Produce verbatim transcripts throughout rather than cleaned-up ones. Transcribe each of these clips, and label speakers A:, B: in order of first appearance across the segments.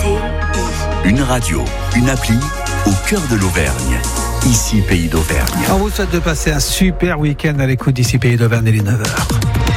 A: Une radio, une appli au cœur de l'Auvergne. Ici, Pays d'Auvergne.
B: On vous souhaite de passer un super week-end à l'écoute d'ici Pays d'Auvergne, il est neuf heures.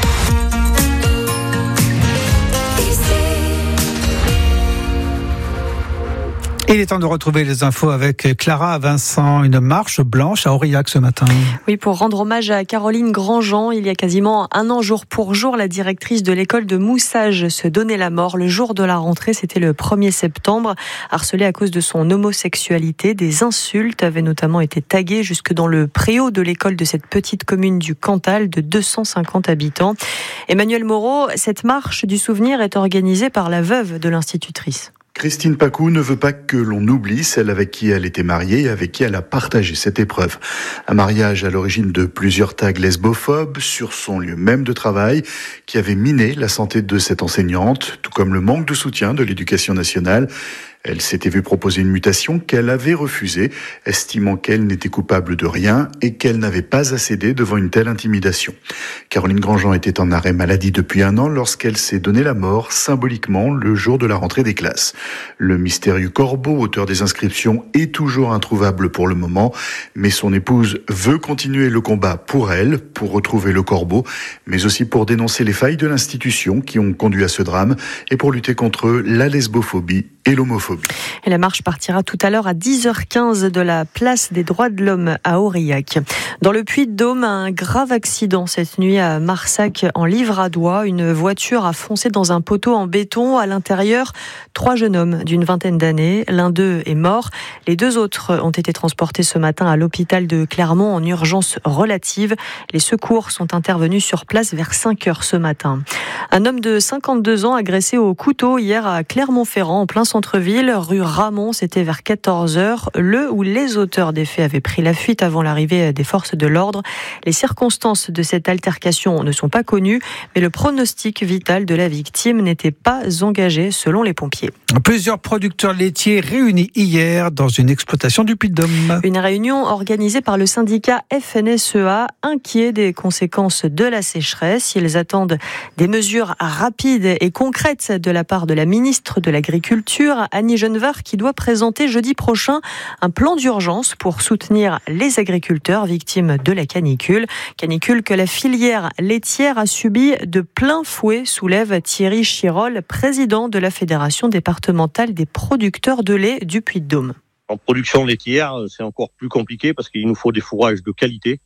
B: Il est temps de retrouver les infos avec Clara Vincent. Une marche blanche à Aurillac ce matin.
C: Oui, pour rendre hommage à Caroline Grandjean. Il y a quasiment un an, jour pour jour, la directrice de l'école de Moussage se donnait la mort. Le jour de la rentrée, c'était le premier septembre. Harcelée à cause de son homosexualité, des insultes avaient notamment été taguées jusque dans le préau de l'école de cette petite commune du Cantal de deux cent cinquante habitants. Emmanuel Moreau, cette marche du souvenir est organisée par la veuve de l'institutrice.
D: Christine Pacou ne veut pas que l'on oublie celle avec qui elle était mariée et avec qui elle a partagé cette épreuve. Un mariage à l'origine de plusieurs tags lesbophobes sur son lieu même de travail qui avait miné la santé de cette enseignante, tout comme le manque de soutien de l'éducation nationale. Elle s'était vue proposer une mutation qu'elle avait refusée, estimant qu'elle n'était coupable de rien et qu'elle n'avait pas à céder devant une telle intimidation. Caroline Grandjean était en arrêt maladie depuis un an lorsqu'elle s'est donné la mort, symboliquement, le jour de la rentrée des classes. Le mystérieux corbeau, auteur des inscriptions, est toujours introuvable pour le moment, mais son épouse veut continuer le combat pour elle, pour retrouver le corbeau, mais aussi pour dénoncer les failles de l'institution qui ont conduit à ce drame et pour lutter contre la lesbophobie et l'homophobie.
C: Et la marche partira tout à l'heure à dix heures quinze de la place des droits de l'homme à Aurillac. Dans le Puy-de-Dôme, un grave accident cette nuit à Marsac en Livradois. Une voiture a foncé dans un poteau en béton. À l'intérieur, trois jeunes hommes d'une vingtaine d'années. L'un d'eux est mort. Les deux autres ont été transportés ce matin à l'hôpital de Clermont en urgence relative. Les secours sont intervenus sur place vers cinq heures ce matin. Un homme de cinquante-deux ans agressé au couteau hier à Clermont-Ferrand, en plein centre-ville, rue Ramon, c'était vers quatorze heures. Le ou les auteurs des faits avaient pris la fuite avant l'arrivée des forces de l'ordre. Les circonstances de cette altercation ne sont pas connues, mais le pronostic vital de la victime n'était pas engagé selon les pompiers.
B: Plusieurs producteurs laitiers réunis hier dans une exploitation du Puy-de-Dôme.
C: Une réunion organisée par le syndicat F N S E A, inquiet des conséquences de la sécheresse. Ils attendent des mesures rapides et concrètes de la part de la ministre de l'Agriculture, Annie Genevard, qui doit présenter jeudi prochain un plan d'urgence pour soutenir les agriculteurs victimes de la canicule. Canicule que la filière laitière a subi de plein fouet, soulève Thierry Chirol, président de la Fédération départementale des producteurs de lait du Puy-de-Dôme.
E: En production laitière, c'est encore plus compliqué parce qu'il nous faut des fourrages de qualité.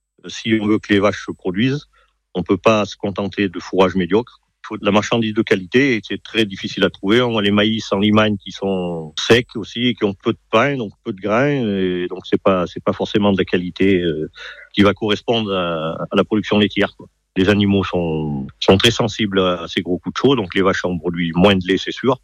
E: Si on veut que les vaches se produisent, on ne peut pas se contenter de fourrage médiocre. Il faut de la marchandise de qualité et c'est très difficile à trouver. On a les maïs en Limagne qui sont secs aussi et qui ont peu de pain, donc peu de grains. Et donc c'est pas c'est pas forcément de la qualité euh, qui va correspondre à, à la production laitière, quoi. Les animaux sont sont très sensibles à ces gros coups de chaud, donc les vaches en produisent moins de lait, c'est sûr.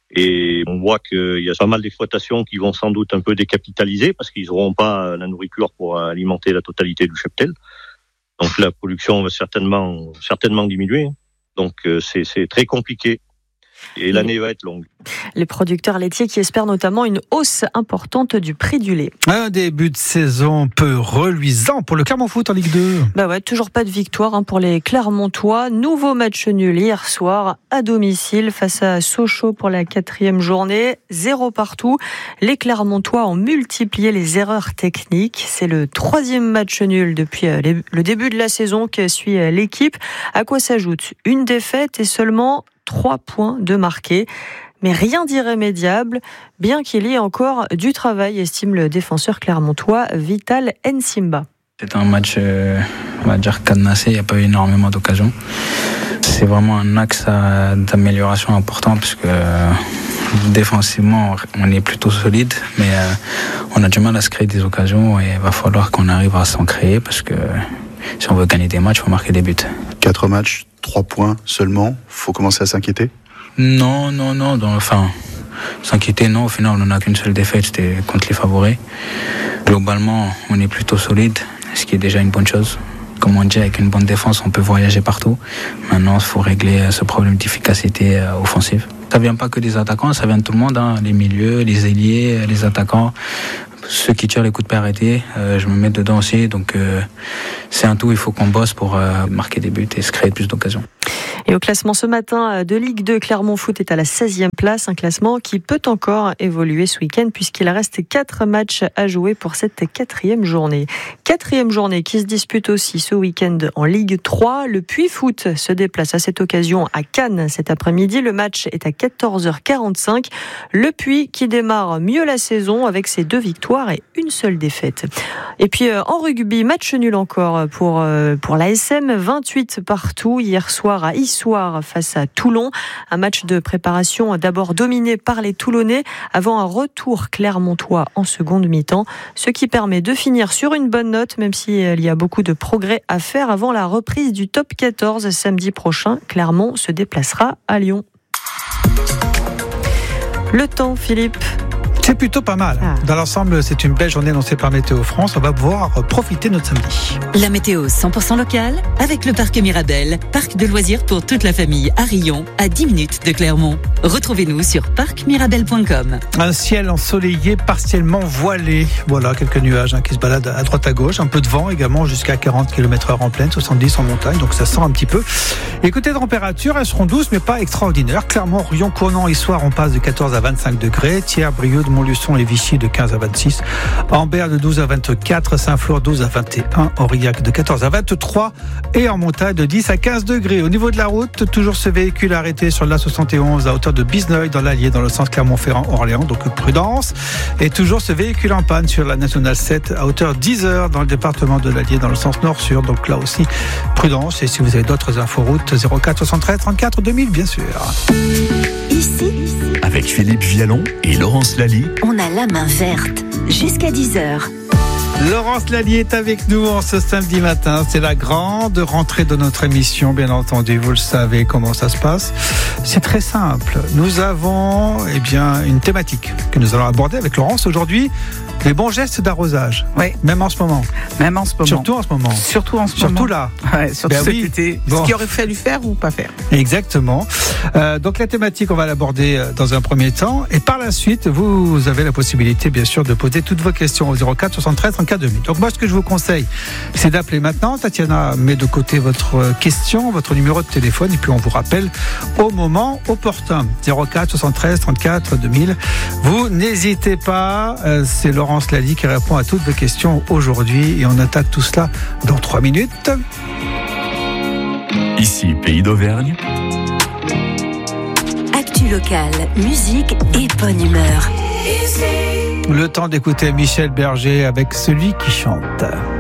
E: Et on voit qu'il y a pas mal d'exploitations qui vont sans doute un peu décapitaliser parce qu'ils n'auront pas la nourriture pour alimenter la totalité du cheptel. Donc la production va certainement certainement diminuer. Donc c'est, c'est très compliqué et l'année va être longue.
C: Les producteurs laitiers qui espèrent notamment une hausse importante du prix du lait.
B: Un début de saison peu reluisant pour le Clermont Foot en Ligue deux.
C: Bah ouais, toujours pas de victoire hein, pour les Clermontois. Nouveau match nul hier soir à domicile face à Sochaux pour la quatrième journée. Zéro partout. Les Clermontois ont multiplié les erreurs techniques. C'est le troisième match nul depuis le début de la saison que suit l'équipe. À quoi s'ajoute une défaite et seulement trois points de marqués. Mais rien d'irrémédiable, bien qu'il y ait encore du travail, estime le défenseur clermontois Vital Nsimba.
F: C'est un match, euh, on va dire, cadenassé, il n'y a pas eu énormément d'occasions. C'est vraiment un axe à, d'amélioration important parce que euh, défensivement, on est plutôt solide, mais euh, on a du mal à se créer des occasions et il va falloir qu'on arrive à s'en créer parce que si on veut gagner des matchs, il faut marquer des buts.
D: Quatre matchs, trois points seulement, faut commencer à s'inquiéter ?
F: Non, non, non, dans, enfin, s'inquiéter, non, au final, on n'a qu'une seule défaite, c'était contre les favoris. Globalement, on est plutôt solide, ce qui est déjà une bonne chose. Comme on dit, avec une bonne défense, on peut voyager partout. Maintenant, il faut régler ce problème d'efficacité offensive. Ça ne vient pas que des attaquants, ça vient de tout le monde, hein, les milieux, les ailiers, les attaquants. Ceux qui tirent les coups de pied arrêtés, euh, je me mets dedans aussi. Donc euh, c'est un tout, il faut qu'on bosse pour euh, marquer des buts et se créer plus d'occasions.
C: Et au classement ce matin de Ligue deux, Clermont Foot est à la seizième place, un classement qui peut encore évoluer ce week-end puisqu'il reste quatre matchs à jouer pour cette quatrième journée. Quatrième journée qui se dispute aussi ce week-end en Ligue trois. Le Puy Foot se déplace à cette occasion à Cannes cet après-midi. Le match est à quatorze heures quarante-cinq. Le Puy qui démarre mieux la saison avec ses deux victoires et une seule défaite. Et puis en rugby, match nul encore pour, pour l'A S M, vingt-huit partout hier soir à Issoire face à Toulon. Un match de préparation d'abord dominé par les Toulonnais avant un retour clermontois en seconde mi-temps, ce qui permet de finir sur une bonne note même s'il y a beaucoup de progrès à faire avant la reprise du top quatorze samedi prochain. Clermont se déplacera à Lyon. Le temps, Philippe.
B: C'est plutôt pas mal. Ah. Dans l'ensemble, c'est une belle journée annoncée par Météo France. On va pouvoir profiter de notre samedi.
G: La météo cent pour cent locale avec le parc Mirabel, parc de loisirs pour toute la famille à Rion, à dix minutes de Clermont. Retrouvez-nous sur parc mirabel point com.
B: Un ciel ensoleillé, partiellement voilé. Voilà, quelques nuages hein, qui se baladent à droite à gauche. Un peu de vent également jusqu'à quarante kilomètres heure en plaine, soixante-dix en montagne. Donc ça sent un petit peu. Écoutez, les températures, elles seront douces mais pas extraordinaires. Clermont, Rion, Cournon, Issoire, on passe de quatorze à vingt-cinq degrés. Thiers, Brioude, Montluçon et Vichy de quinze à vingt-six, Ambert de douze à vingt-quatre, Saint-Flour douze à vingt et un, Aurillac de quatorze à vingt-trois et en montagne de dix à quinze degrés. Au niveau de la route, toujours ce véhicule arrêté sur l'A soixante et onze à hauteur de Bizneuil dans l'Allier dans le sens Clermont-Ferrand-Orléans, donc prudence. Et toujours ce véhicule en panne sur la nationale sept à hauteur dix heures dans le département de l'Allier dans le sens nord-sud, donc là aussi prudence. Et si vous avez d'autres infos routes, zéro quatre soixante-treize trente-quatre deux mille bien sûr.
G: Ici,
A: avec Philippe Vialon et Laurence Laly,
G: on a la main verte jusqu'à dix heures.
B: Laurence Laly est avec nous en ce samedi matin. C'est la grande rentrée de notre émission, bien entendu. Vous le savez comment ça se passe. C'est très simple. Nous avons eh bien, une thématique que nous allons aborder avec Laurence aujourd'hui. Les bons gestes d'arrosage.
H: Oui.
B: Même en ce moment.
H: Même en ce moment.
B: Surtout en ce moment.
H: Surtout en ce
B: surtout
H: moment.
B: là.
H: Ouais, surtout
B: ben
H: cet
B: oui.
H: été.
B: Bon.
H: Ce qu'il aurait fallu faire ou pas faire.
B: Exactement. Euh, donc la thématique, on va l'aborder dans un premier temps. Et par la suite, vous avez la possibilité, bien sûr, de poser toutes vos questions au zéro quatre soixante-treize trente-quatre deux mille. Donc moi, ce que je vous conseille, c'est d'appeler maintenant. Tatiana met de côté votre question, votre numéro de téléphone, et puis on vous rappelle au moment opportun. zéro quatre soixante-treize trente-quatre deux mille. Vous n'hésitez pas. Euh, c'est Laurence Laly qui répond à toutes vos questions aujourd'hui. Et on attaque tout cela dans trois minutes.
A: Ici, Pays d'Auvergne.
G: Actu locale, musique et bonne humeur.
B: Le temps d'écouter Michel Berger avec Celui qui chante.